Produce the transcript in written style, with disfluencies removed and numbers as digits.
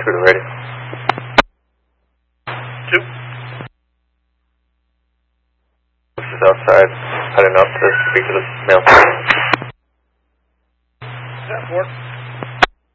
through the radio. 2. This is outside, heading up to speak to this male. 10-4.